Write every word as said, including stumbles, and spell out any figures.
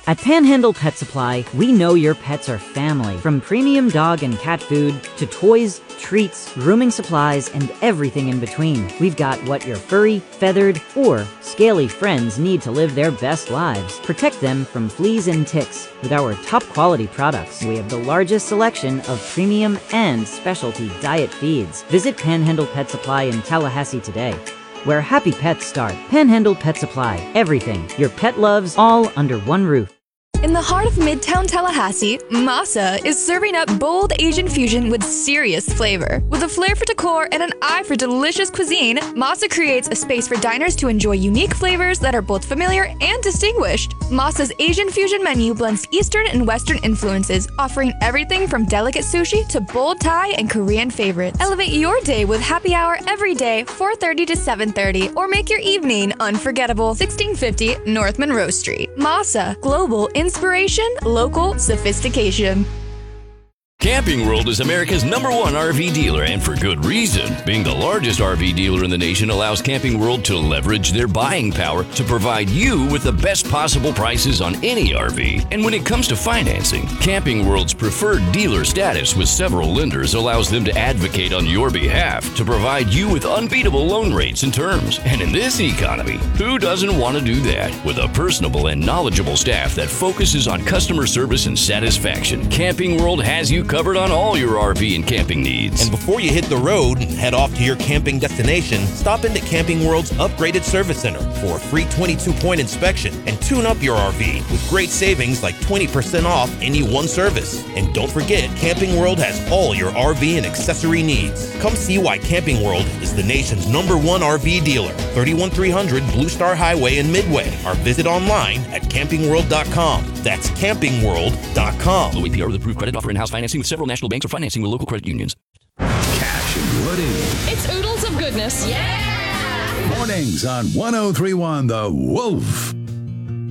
At Panhandle Pet Supply, we know your pets are family. From premium dog and cat food to toys, treats, grooming supplies, and everything in between. We've got what your furry, feathered, or scaly friends need to live their best lives. Protect them from fleas and ticks with our top quality products. We have the largest selection of premium and specialty diet feeds. Visit Panhandle Pet Supply in Tallahassee today, where happy pets start. Panhandle Pet Supply. Everything your pet loves, all under one roof. In the heart of Midtown Tallahassee, Masa is serving up bold Asian fusion with serious flavor. With a flair for decor and an eye for delicious cuisine, Masa creates a space for diners to enjoy unique flavors that are both familiar and distinguished. Masa's Asian fusion menu blends Eastern and Western influences, offering everything from delicate sushi to bold Thai and Korean favorites. Elevate your day with happy hour every day, four thirty to seven thirty, or make your evening unforgettable. sixteen fifty North Monroe Street. Masa, global inspiration, local sophistication. Camping World is America's number one R V dealer, and for good reason. Being the largest R V dealer in the nation allows Camping World to leverage their buying power to provide you with the best possible prices on any R V. And when it comes to financing, Camping World's preferred dealer status with several lenders allows them to advocate on your behalf to provide you with unbeatable loan rates and terms. And in this economy, who doesn't want to do that? With a personable and knowledgeable staff that focuses on customer service and satisfaction, Camping World has you covered on all your R V and camping needs. And before you hit the road and head off to your camping destination, stop into Camping World's upgraded service center for a free twenty-two point inspection and tune up your R V with great savings like twenty percent off any one service. And don't forget, Camping World has all your R V and accessory needs. Come see why Camping World is the nation's number one R V dealer. thirty-one three hundred Blue Star Highway in Midway, or visit online at camping world dot com. That's camping world dot com. Low A P R with approved credit offer in-house financing with several national banks or financing with local credit unions. Cash and Woody. It's oodles of goodness. Yeah! Mornings on one oh three point one The Wolf.